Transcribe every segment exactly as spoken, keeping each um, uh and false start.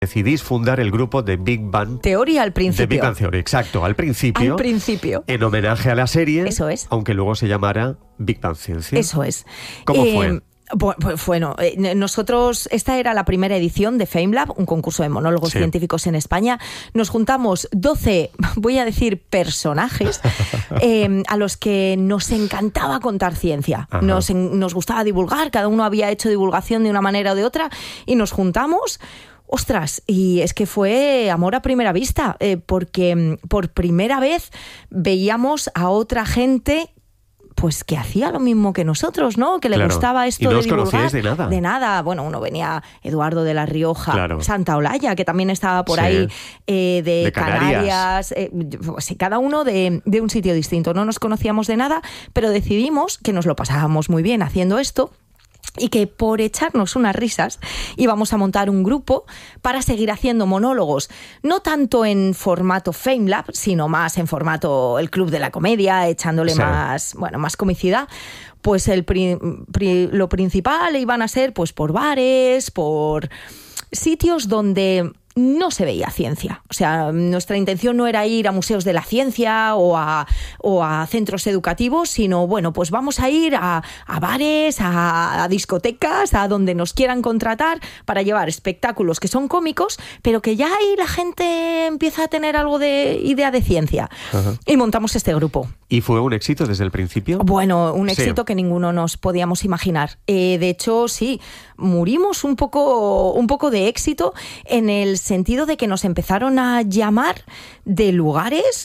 decidís fundar el grupo de Big Bang. Teoría al principio. De Big Bang Theory, exacto, al principio. Al principio. En homenaje a la serie. Eso es. Aunque luego se llamara Big Bang Ciencia. Eso es. ¿Cómo eh, fue? Pues bueno, nosotros, esta era la primera edición de FameLab, un concurso de monólogos sí. científicos en España. Nos juntamos doce, voy a decir, personajes eh, a los que nos encantaba contar ciencia. Nos, nos gustaba divulgar, cada uno había hecho divulgación de una manera o de otra, y nos juntamos. Ostras, y es que fue amor a primera vista, eh, porque por primera vez veíamos a otra gente pues que hacía lo mismo que nosotros, ¿no? Que le claro. gustaba esto y no de os divulgar. conocíais de nada. De nada. Bueno, uno venía Eduardo de la Rioja, claro. Santa Olalla, que también estaba por sí. ahí, eh, de, de Canarias. Canarias eh, pues, cada uno de, de un sitio distinto. No nos conocíamos de nada, pero decidimos que nos lo pasábamos muy bien haciendo esto. Y que por echarnos unas risas íbamos a montar un grupo para seguir haciendo monólogos, no tanto en formato FameLab, sino más en formato el Club de la Comedia, echándole sí. más, bueno, más comicidad. Pues el pri, pri, lo principal iban a ser pues por bares, por sitios donde no se veía ciencia. O sea, nuestra intención no era ir a museos de la ciencia o a, o a centros educativos, sino, bueno, pues vamos a ir a, a bares, a, a discotecas, a donde nos quieran contratar para llevar espectáculos que son cómicos, pero que ya ahí la gente empieza a tener algo de idea de ciencia. Ajá. Y montamos este grupo. ¿Y fue un éxito desde el principio? Bueno, un éxito sí. que ninguno nos podíamos imaginar. Eh, de hecho, sí, murimos un poco, un poco de éxito en el sentido de que nos empezaron a llamar de lugares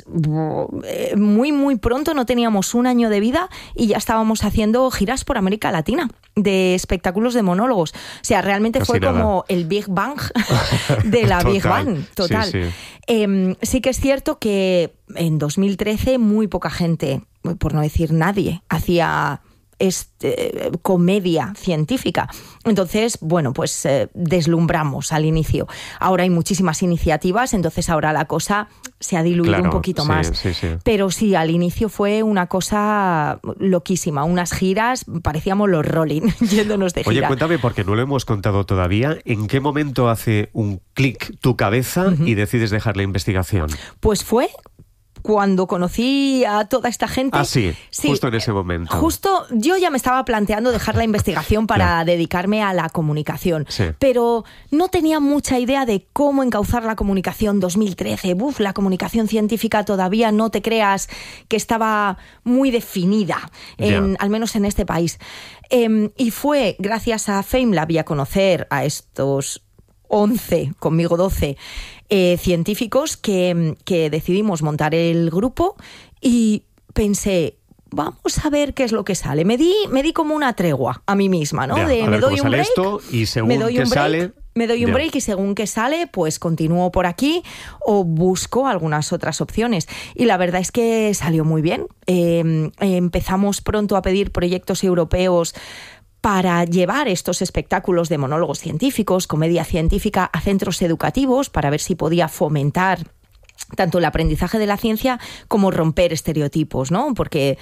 muy, muy pronto. No teníamos un año de vida y ya estábamos haciendo giras por América Latina de espectáculos de monólogos. O sea, realmente Casi fue nada. como el Big Bang de la Big Bang, total. Sí, sí. Eh, sí que es cierto que en dos mil trece muy poca gente, por no decir nadie, hacía este, comedia científica. Entonces, bueno, pues eh, deslumbramos al inicio. Ahora hay muchísimas iniciativas, entonces ahora la cosa se ha diluido claro, un poquito sí, más. Sí, sí. Pero sí, al inicio fue una cosa loquísima. Unas giras, parecíamos los Rolling, yéndonos de gira. Oye, cuéntame, porque no lo hemos contado todavía, ¿en qué momento hace un clic tu cabeza uh-huh. y decides dejar la investigación? Pues fue cuando conocí a toda esta gente. Ah, sí, sí, justo en ese momento. Justo, yo ya me estaba planteando dejar la investigación para claro. dedicarme a la comunicación, sí. pero no tenía mucha idea de cómo encauzar la comunicación. dos mil trece, buf, la comunicación científica todavía no te creas que estaba muy definida, en, yeah. al menos en este país. Eh, y fue gracias a FameLab y a conocer a estos once, conmigo doce, eh, científicos que, que decidimos montar el grupo y pensé, vamos a ver qué es lo que sale. Me di, me di como una tregua a mí misma, ¿no? Ya, de, a me ver doy cómo un sale break, esto y según me doy que un break, sale... Me doy un ya. break y según que sale, pues continúo por aquí o busco algunas otras opciones. Y la verdad es que salió muy bien. Eh, empezamos pronto a pedir proyectos europeos para llevar estos espectáculos de monólogos científicos, comedia científica, a centros educativos, para ver si podía fomentar tanto el aprendizaje de la ciencia como romper estereotipos, ¿no? Porque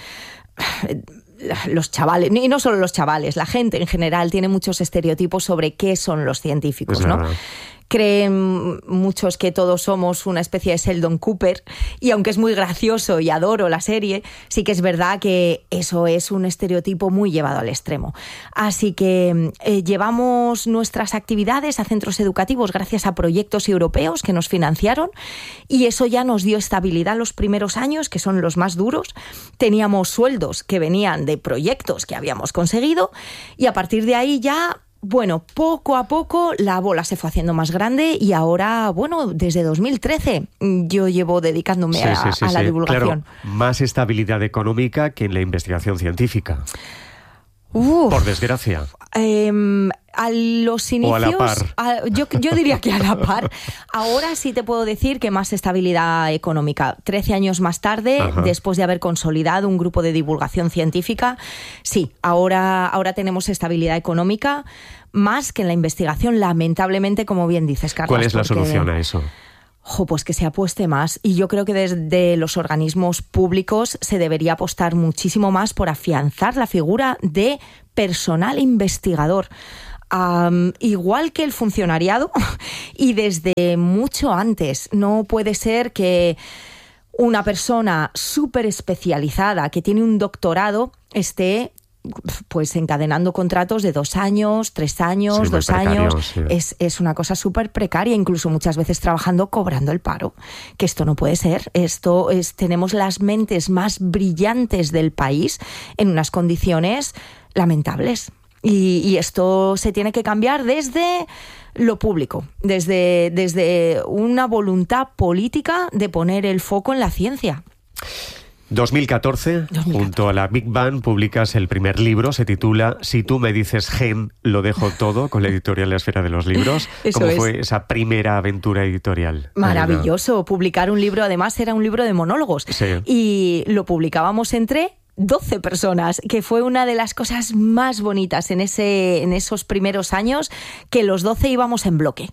los chavales, y no solo los chavales, la gente en general tiene muchos estereotipos sobre qué son los científicos, pues ¿no? Nada. Creen muchos que todos somos una especie de Sheldon Cooper, y aunque es muy gracioso y adoro la serie, sí que es verdad que eso es un estereotipo muy llevado al extremo. Así que eh, llevamos nuestras actividades a centros educativos gracias a proyectos europeos que nos financiaron, y eso ya nos dio estabilidad los primeros años, que son los más duros. Teníamos sueldos que venían de proyectos que habíamos conseguido, y a partir de ahí ya... Bueno, poco a poco la bola se fue haciendo más grande y ahora, bueno, desde dos mil trece yo llevo dedicándome sí, a, sí, sí, a la sí. divulgación. Claro, más estabilidad económica que en la investigación científica. Uf, por desgracia. Eh, a los inicios... O a la par. A, yo, yo diría que a la par. Ahora sí te puedo decir que más estabilidad económica. Trece años más tarde, Ajá. después de haber consolidado un grupo de divulgación científica, sí, ahora, ahora tenemos estabilidad económica más que en la investigación, lamentablemente, como bien dices, Carlos. ¿Cuál es la solución a eso? Jo, pues que se apueste más, y yo creo que desde los organismos públicos se debería apostar muchísimo más por afianzar la figura de personal investigador. Um, igual que el funcionariado y desde mucho antes. No puede ser que una persona súper especializada que tiene un doctorado esté pues encadenando contratos de dos años, tres años, sí, dos precario, años. Sí. Es, es una cosa súper precaria, incluso muchas veces trabajando cobrando el paro. Que esto no puede ser. Esto es, tenemos las mentes más brillantes del país en unas condiciones lamentables. Y, y esto se tiene que cambiar desde lo público, desde, desde una voluntad política de poner el foco en la ciencia. dos mil catorce, dos mil catorce, junto a la Big Bang, publicas el primer libro, se titula Si tú me dices gen, lo dejo todo, con la editorial La Esfera de los Libros. Eso ¿Cómo es. fue esa primera aventura editorial? Maravilloso, Ana. Publicar un libro, además era un libro de monólogos. Sí. Y lo publicábamos entre doce personas, que fue una de las cosas más bonitas en ese en esos primeros años, que los doce íbamos en bloque.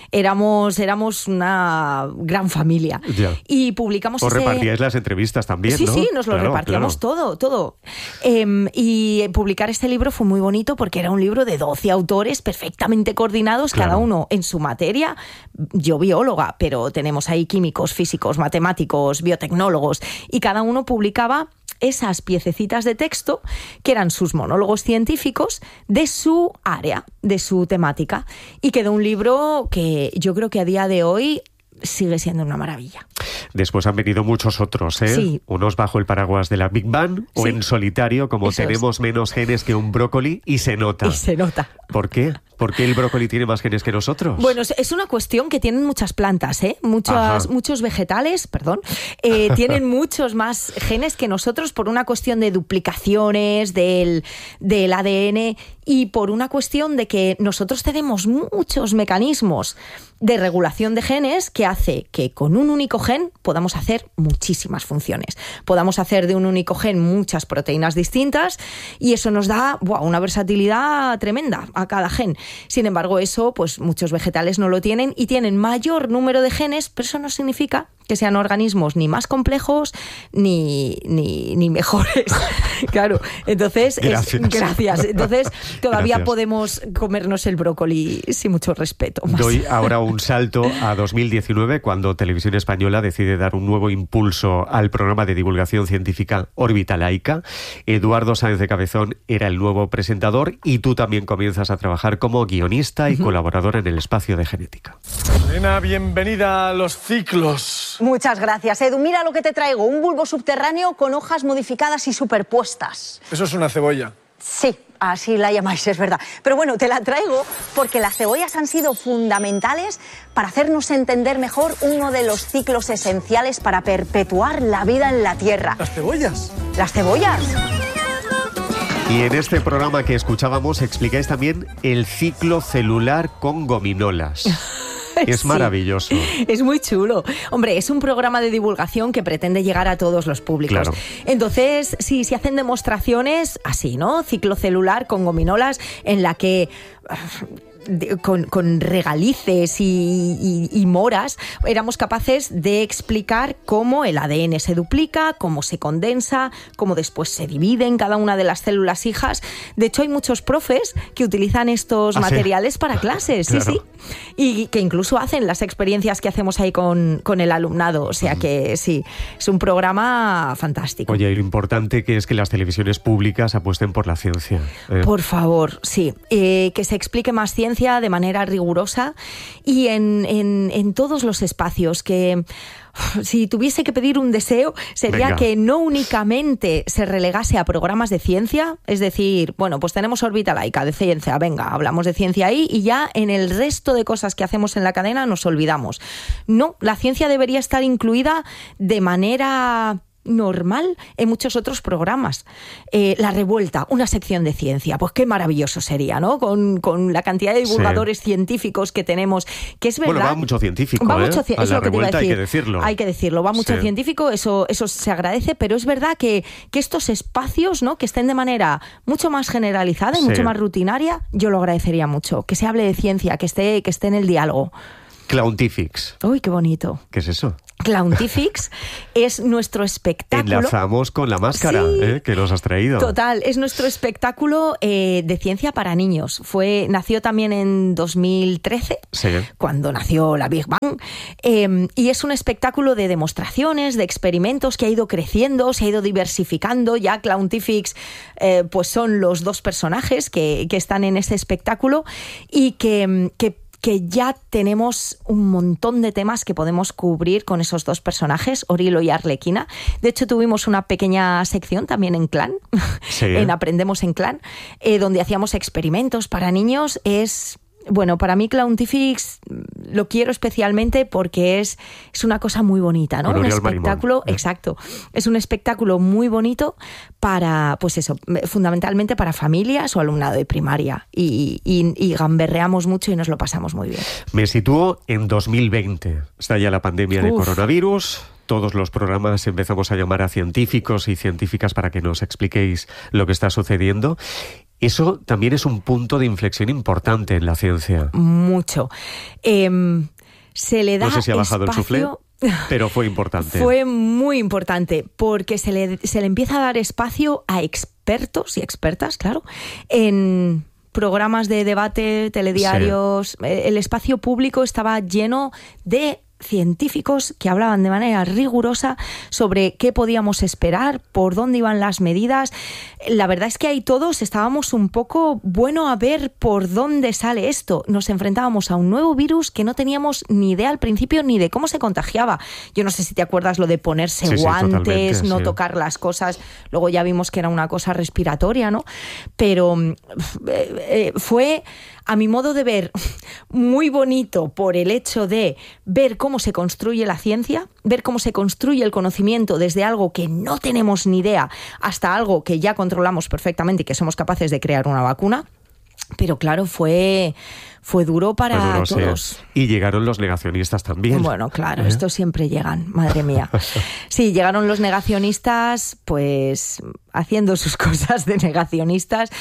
Éramos éramos una gran familia. Ya. Y publicamos Os ese... repartíais las entrevistas también, sí, ¿no? Sí, sí, nos lo claro, repartíamos claro. todo, todo. Eh, y publicar este libro fue muy bonito porque era un libro de doce autores perfectamente coordinados, claro. Cada uno en su materia. Yo bióloga, pero tenemos ahí químicos, físicos, matemáticos, biotecnólogos, y cada uno publicaba esas piececitas de texto que eran sus monólogos científicos de su área, de su temática. Y quedó un libro que yo creo que a día de hoy sigue siendo una maravilla. Después han venido muchos otros, ¿eh? Sí. Unos bajo el paraguas de la Big Bang, sí. O en solitario, como Eso tenemos es. Menos genes que un brócoli, y se nota. Y se nota. ¿Por qué? ¿Por qué el brócoli tiene más genes que nosotros? Bueno, es una cuestión que tienen muchas plantas, ¿eh? Muchas, muchos vegetales, perdón, eh, tienen muchos más genes que nosotros por una cuestión de duplicaciones del, del A D N y por una cuestión de que nosotros tenemos muchos mecanismos de regulación de genes que hace que con un único gen podamos hacer muchísimas funciones. Podamos hacer de un único gen muchas proteínas distintas y eso nos da ¡buah!, una versatilidad tremenda a cada gen. Sin embargo, eso, pues muchos vegetales no lo tienen y tienen mayor número de genes, pero eso no significa que sean organismos ni más complejos ni, ni, ni mejores. Claro, entonces... Gracias. Es, gracias. Entonces, todavía Gracias. Podemos comernos el brócoli sin mucho respeto. Más. Doy ahora un salto a dos mil diecinueve, cuando Televisión Española decide dar un nuevo impulso al programa de divulgación científica Órbita Laica. Eduardo Sáenz de Cabezón era el nuevo presentador y tú también comienzas a trabajar como guionista y uh-huh. colaboradora en el espacio de genética. Elena, bienvenida a los ciclos. Muchas gracias, Edu. Mira lo que te traigo, un bulbo subterráneo con hojas modificadas y superpuestas. Eso es una cebolla. Sí, así la llamáis, es verdad. Pero bueno, te la traigo porque las cebollas han sido fundamentales para hacernos entender mejor uno de los ciclos esenciales para perpetuar la vida en la Tierra. ¿Las cebollas? Las cebollas. Y en este programa que escuchábamos explicáis también el ciclo celular con gominolas. Es maravilloso. Sí, es muy chulo. Hombre, es un programa de divulgación que pretende llegar a todos los públicos. Claro. Entonces, sí, se hacen demostraciones así, ¿no? Ciclo celular con gominolas en la que... Con, con regalices y, y, y moras, éramos capaces de explicar cómo el A D N se duplica, cómo se condensa, cómo después se divide en cada una de las células hijas. De hecho, hay muchos profes que utilizan estos ¿Ah, materiales sí? para clases, Claro. sí, sí. Y que incluso hacen las experiencias que hacemos ahí con, con el alumnado. O sea que sí, es un programa fantástico. Oye, y lo importante que es que las televisiones públicas apuesten por la ciencia. ¿eh? Por favor, sí. Eh, que se explique más ciencia de manera rigurosa y en, en, en todos los espacios. Que si tuviese que pedir un deseo sería Venga. Que no únicamente se relegase a programas de ciencia, es decir, bueno, pues tenemos Órbita Laica de ciencia, venga, hablamos de ciencia ahí y ya en el resto de cosas que hacemos en la cadena nos olvidamos. No, la ciencia debería estar incluida de manera normal en muchos otros programas. Eh, La Revuelta, una sección de ciencia, pues qué maravilloso sería, ¿no? Con, con la cantidad de divulgadores sí. científicos que tenemos, que es verdad... Bueno, va mucho científico, va ¿eh? Mucho, a es La lo que te iba a Revuelta decir. hay que decirlo. Hay que decirlo, va mucho sí. científico, eso, eso se agradece, pero es verdad que, que estos espacios, ¿no? Que estén de manera mucho más generalizada y sí. mucho más rutinaria, yo lo agradecería mucho. Que se hable de ciencia, que esté, que esté en el diálogo. Clowntifics. Uy, qué bonito. ¿Qué es eso? Clowntifics es nuestro espectáculo. Enlazamos con la máscara, sí, ¿eh? Que nos has traído. Total, es nuestro espectáculo eh, de ciencia para niños. Fue, nació también en dos mil trece, sí, cuando nació la Big Bang, eh, y es un espectáculo de demostraciones, de experimentos que ha ido creciendo, se ha ido diversificando. Ya Clowntifics eh, pues son los dos personajes que, que están en ese espectáculo y que, que que ya tenemos un montón de temas que podemos cubrir con esos dos personajes, Orilo y Arlequina. De hecho, tuvimos una pequeña sección también en Clan, sí, en Aprendemos en Clan, eh, donde hacíamos experimentos para niños. Es... Bueno, para mí Clowntifics lo quiero especialmente porque es, es una cosa muy bonita, ¿no? Un espectáculo, Marimón, ¿eh? Exacto. Es un espectáculo muy bonito para, pues eso, fundamentalmente para familias o alumnado de primaria. Y, y, y gamberreamos mucho y nos lo pasamos muy bien. Me sitúo en dos mil veinte. Está ya la pandemia de Uf. coronavirus. Todos los programas empezamos a llamar a científicos y científicas para que nos expliquéis lo que está sucediendo. Eso también es un punto de inflexión importante en la ciencia. Mucho. Eh, se le da No sé si ha bajado espacio... el suflé, pero fue importante. Fue muy importante porque se le, se le empieza a dar espacio a expertos y expertas, claro, en programas de debate, telediarios. Sí. El espacio público estaba lleno de científicos que hablaban de manera rigurosa sobre qué podíamos esperar, por dónde iban las medidas. La verdad es que ahí todos estábamos un poco, bueno, a ver por dónde sale esto. Nos enfrentábamos a un nuevo virus que no teníamos ni idea al principio ni de cómo se contagiaba. Yo no sé si te acuerdas lo de ponerse sí, guantes, sí, no sí. tocar las cosas. Luego ya vimos que era una cosa respiratoria, ¿no? Pero eh, eh, fue, a mi modo de ver, muy bonito por el hecho de ver cómo se construye la ciencia, ver cómo se construye el conocimiento desde algo que no tenemos ni idea hasta algo que ya controlamos perfectamente y que somos capaces de crear una vacuna. Pero claro, fue, fue duro para fue duro, todos. Sí. Y llegaron los negacionistas también. Bueno, claro, ¿Eh? estos siempre llegan, madre mía. Sí, llegaron los negacionistas, pues haciendo sus cosas de negacionistas.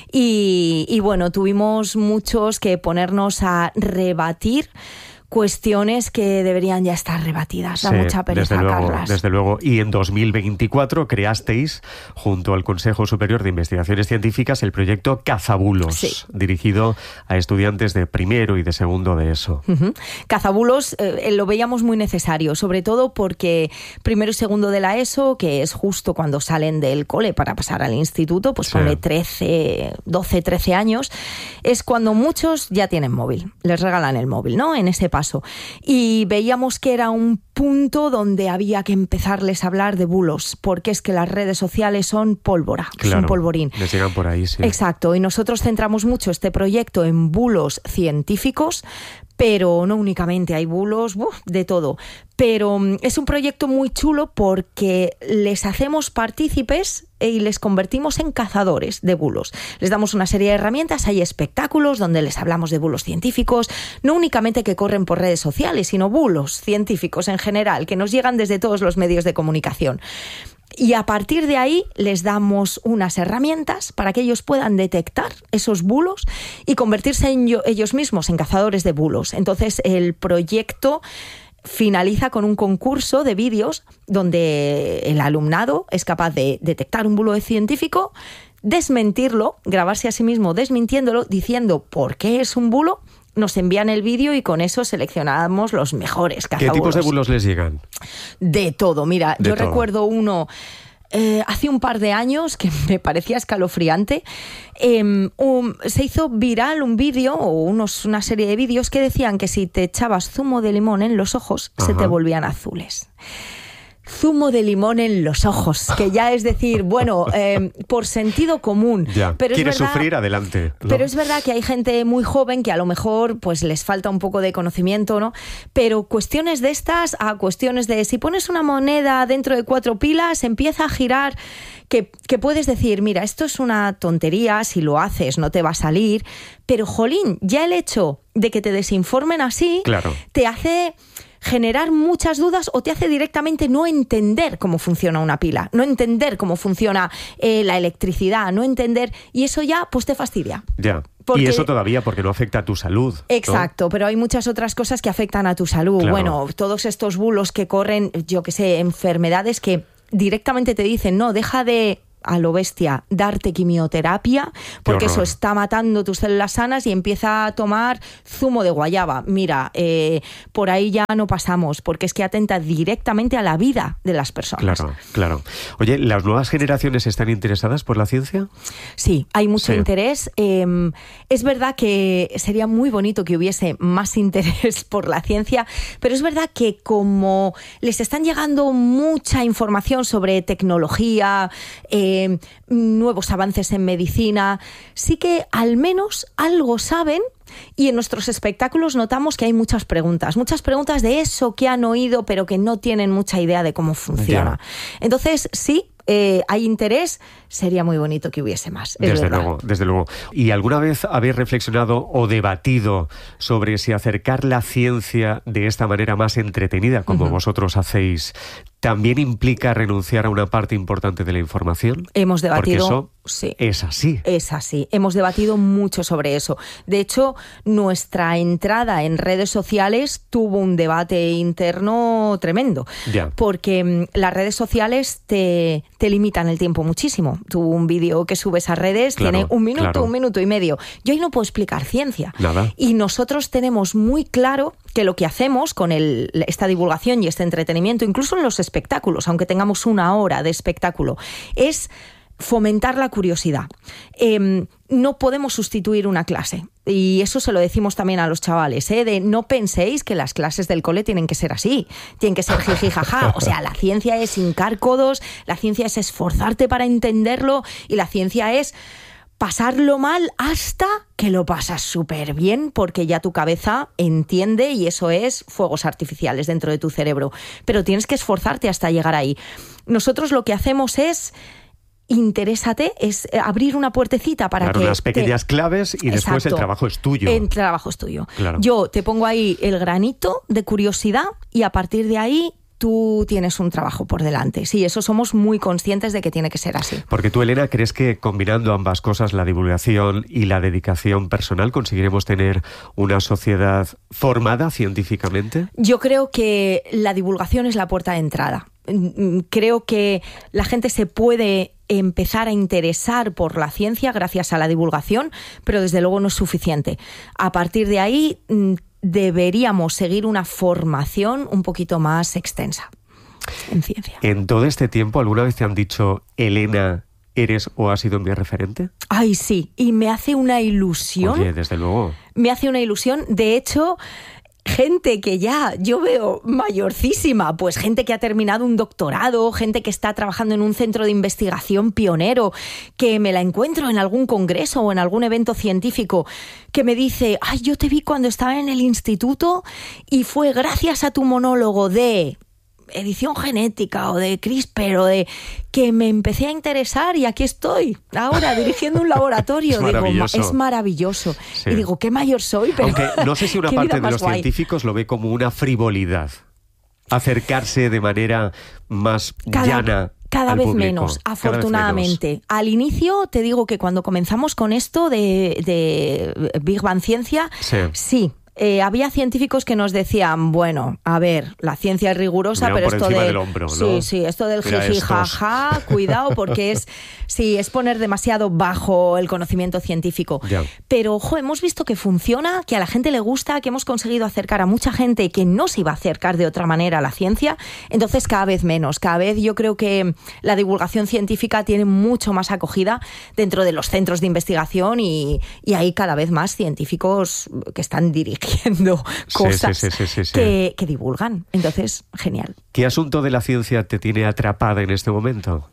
Y, y bueno, tuvimos muchos que ponernos a rebatir cuestiones que deberían ya estar rebatidas. Da sí, mucha pereza, desde luego, Carlas. Desde luego. Y en dos mil veinticuatro creasteis, junto al Consejo Superior de Investigaciones Científicas, el proyecto Cazabulos, sí. dirigido a estudiantes de primero y de segundo de ESO. Uh-huh. Cazabulos eh, lo veíamos muy necesario, sobre todo porque primero y segundo de la ESO, que es justo cuando salen del cole para pasar al instituto, pues sí. ponle trece, doce, trece años, es cuando muchos ya tienen móvil, les regalan el móvil, ¿no? En ese paso. Y veíamos que era un punto donde había que empezarles a hablar de bulos, porque es que las redes sociales son pólvora, claro, son polvorín. Les llegan por ahí, sí. Exacto, y nosotros centramos mucho este proyecto en bulos científicos, pero no únicamente, hay bulos, ¡buf!, de todo. Pero es un proyecto muy chulo porque les hacemos partícipes y les convertimos en cazadores de bulos. Les damos una serie de herramientas, hay espectáculos donde les hablamos de bulos científicos, no únicamente que corren por redes sociales, sino bulos científicos en general, que nos llegan desde todos los medios de comunicación. Y a partir de ahí les damos unas herramientas para que ellos puedan detectar esos bulos y convertirse en yo, ellos mismos en cazadores de bulos. Entonces el proyecto finaliza con un concurso de vídeos donde el alumnado es capaz de detectar un bulo científico, desmentirlo, grabarse a sí mismo desmintiéndolo, diciendo por qué es un bulo. Nos envían el vídeo y con eso seleccionamos los mejores cazabulos. ¿Qué tipos de bulos les llegan? De todo. Mira, de yo todo. recuerdo uno eh, hace un par de años que me parecía escalofriante. Eh, un, se hizo viral un vídeo o unos, una serie de vídeos que decían que si te echabas zumo de limón en los ojos, Ajá. se te volvían azules. Zumo de limón en los ojos, que ya es decir, bueno, eh, por sentido común. Ya. Pero ¿Quieres es verdad, sufrir? Adelante. ¿No? Pero es verdad que hay gente muy joven que a lo mejor pues les falta un poco de conocimiento, ¿no? Pero cuestiones de estas a cuestiones de si pones una moneda dentro de cuatro pilas, empieza a girar, que, que puedes decir, mira, esto es una tontería, si lo haces no te va a salir, pero jolín, ya el hecho de que te desinformen así, claro. te hace generar muchas dudas o te hace directamente no entender cómo funciona una pila, no entender cómo funciona eh, la electricidad, no entender, y eso ya pues te fastidia. Ya. Porque, y eso todavía porque no afecta a tu salud, ¿no? Exacto, pero hay muchas otras cosas que afectan a tu salud. Claro. Bueno, todos estos bulos que corren, yo que sé, enfermedades que directamente te dicen, no, deja de... a lo bestia, darte quimioterapia, porque eso está matando tus células sanas, y empieza a tomar zumo de guayaba. Mira, eh, por ahí ya no pasamos, porque es que atenta directamente a la vida de las personas. Claro, claro. Oye, ¿las nuevas generaciones están interesadas por la ciencia? Sí, hay mucho sí. interés. Eh, es verdad que sería muy bonito que hubiese más interés por la ciencia, pero es verdad que como les están llegando mucha información sobre tecnología, eh, Eh, nuevos avances en medicina, sí que al menos algo saben, y en nuestros espectáculos notamos que hay muchas preguntas, muchas preguntas de eso que han oído pero que no tienen mucha idea de cómo funciona. Yeah. Entonces, sí, eh, hay interés, sería muy bonito que hubiese más. Es desde verdad. luego, desde luego. ¿Y alguna vez habéis reflexionado o debatido sobre si acercar la ciencia de esta manera más entretenida, como uh-huh. vosotros hacéis, también implica renunciar a una parte importante de la información? Hemos debatido. Porque eso sí. es así. Es así. Hemos debatido mucho sobre eso. De hecho, nuestra entrada en redes sociales tuvo un debate interno tremendo. Ya. Porque las redes sociales te, te limitan el tiempo muchísimo. Tú un vídeo que subes a redes claro, tiene un minuto, claro. un minuto y medio. Yo ahí no puedo explicar ciencia. Nada. Y nosotros tenemos muy claro que lo que hacemos con el, esta divulgación y este entretenimiento, incluso en los espectáculos, aunque tengamos una hora de espectáculo, es fomentar la curiosidad. Eh, no podemos sustituir una clase. Y eso se lo decimos también a los chavales, ¿eh? De no penséis que las clases del cole tienen que ser así, tienen que ser jiji jaja. O sea, la ciencia es hincar codos, la ciencia es esforzarte para entenderlo, y la ciencia es pasarlo mal hasta que lo pasas súper bien, porque ya tu cabeza entiende, y eso es fuegos artificiales dentro de tu cerebro. Pero tienes que esforzarte hasta llegar ahí. Nosotros lo que hacemos es interésate, es abrir una puertecita para claro, que... unas pequeñas te... claves y Exacto. después el trabajo es tuyo. El trabajo es tuyo. Claro. Yo te pongo ahí el granito de curiosidad, y a partir de ahí tú tienes un trabajo por delante. Sí, eso somos muy conscientes de que tiene que ser así. Porque tú, Elena, ¿crees que combinando ambas cosas, la divulgación y la dedicación personal, conseguiremos tener una sociedad formada científicamente? Yo creo que la divulgación es la puerta de entrada. Creo que la gente se puede empezar a interesar por la ciencia gracias a la divulgación, pero desde luego no es suficiente. A partir de ahí deberíamos seguir una formación un poquito más extensa en ciencia. En todo este tiempo, ¿alguna vez te han dicho, Elena, eres o has sido mi referente? Ay, sí, y me hace una ilusión. Oye, desde luego. Me hace una ilusión. De hecho, gente que ya yo veo mayorcísima, pues gente que ha terminado un doctorado, gente que está trabajando en un centro de investigación pionero, que me la encuentro en algún congreso o en algún evento científico, que me dice, ay, yo te vi cuando estaba en el instituto y fue gracias a tu monólogo de edición genética o de CRISPR o de que me empecé a interesar, y aquí estoy ahora dirigiendo un laboratorio. Es maravilloso. Digo, es maravilloso. Sí. Y digo, qué mayor soy, pero aunque no sé si una parte de los guay. científicos lo ve como una frivolidad, acercarse de manera más cada, llana. Cada al vez público. menos, afortunadamente. Cada vez menos. Al inicio, te digo que cuando comenzamos con esto de, de Big Bang Ciencia, sí, sí Eh, había científicos que nos decían, bueno, a ver, la ciencia es rigurosa, pero por esto de, del hombro, ¿no? sí, sí, esto del jiji jaja, cuidado, porque es sí, es poner demasiado bajo el conocimiento científico. Ya. Pero ojo, hemos visto que funciona, que a la gente le gusta, que hemos conseguido acercar a mucha gente que no se iba a acercar de otra manera a la ciencia. Entonces, cada vez menos, cada vez yo creo que la divulgación científica tiene mucho más acogida dentro de los centros de investigación, y, y hay cada vez más científicos que están dirigiendo cosas sí, sí, sí, sí, sí. Que, que divulgan. Entonces, genial. ¿Qué asunto de la ciencia te tiene atrapada en este momento?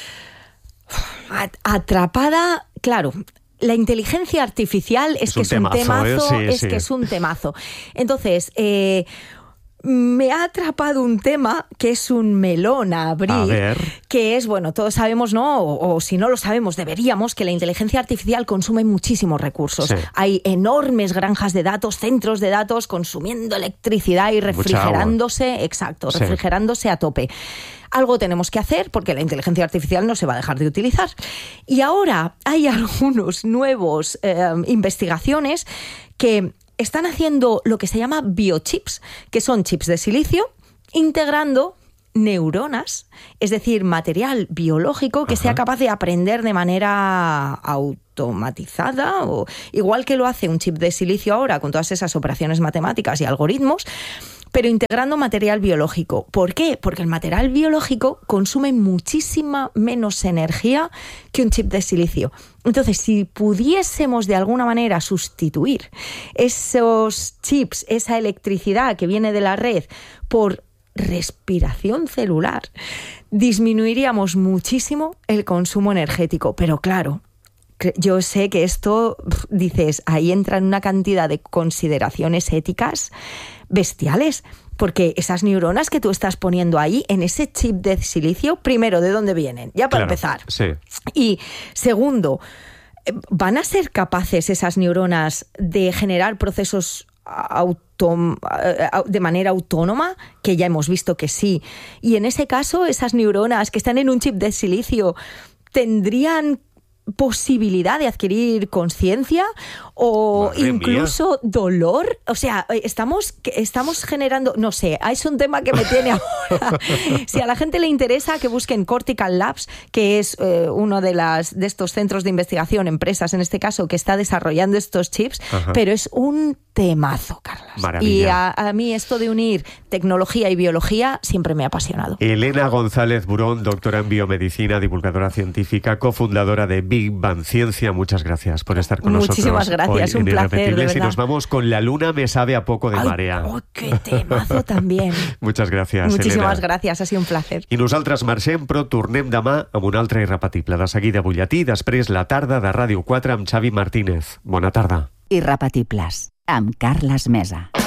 Atrapada, claro. La inteligencia artificial es, es que es un temazo, ¿eh? sí, es sí. que es un temazo. Entonces, eh, me ha atrapado un tema que es un melón a abrir, a ver. que es, bueno, todos sabemos, ¿no? O, o si no lo sabemos, deberíamos, que la inteligencia artificial consume muchísimos recursos. Sí. Hay enormes granjas de datos, centros de datos, consumiendo electricidad y refrigerándose, exacto, sí. refrigerándose a tope. Algo tenemos que hacer porque la inteligencia artificial no se va a dejar de utilizar. Y ahora hay algunos nuevos eh, investigaciones que están haciendo lo que se llama biochips, que son chips de silicio, integrando neuronas, es decir, material biológico que Ajá. sea capaz de aprender de manera automatizada, o igual que lo hace un chip de silicio ahora con todas esas operaciones matemáticas y algoritmos, pero integrando material biológico. ¿Por qué? Porque el material biológico consume muchísima menos energía que un chip de silicio. Entonces, si pudiésemos de alguna manera sustituir esos chips, esa electricidad que viene de la red, por respiración celular, disminuiríamos muchísimo el consumo energético. Pero claro, yo sé que esto, dices, ahí entran una cantidad de consideraciones éticas bestiales, porque esas neuronas que tú estás poniendo ahí en ese chip de silicio, primero, ¿de dónde vienen? Ya para claro, empezar. Sí. Y segundo, ¿van a ser capaces esas neuronas de generar procesos autom- de manera autónoma? Que ya hemos visto que sí. Y en ese caso, esas neuronas que están en un chip de silicio, ¿tendrían posibilidad de adquirir conciencia o Madre incluso mía. dolor? O sea, estamos, estamos generando, no sé, es un tema que me tiene ahora. Si a la gente le interesa, que busquen Cortical Labs, que es eh, uno de, las, de estos centros de investigación, empresas en este caso, que está desarrollando estos chips, Ajá. pero es un temazo, Carlas. Maravilla. Y a, a mí esto de unir tecnología y biología siempre me ha apasionado. Elena González Burón, doctora en biomedicina, divulgadora científica, cofundadora de Big Bang Ciencia. Muchas gracias por estar con Muchísimas nosotros. Muchísimas gracias, un placer, de verdad. Y nos vamos con La luna me sabe a poco de Ai, marea. Oh, qué temazo també. Muchas gracias, Muchísimas Elena. gràcies, ha sigut un placer. I nosaltres marxem, però tornem demà amb un altre irrepetible. De seguida butlletí, després la tarda de Ràdio quatre amb Xavi Martínez. Bona tarda. Irrepetibles, amb Carles Mesa.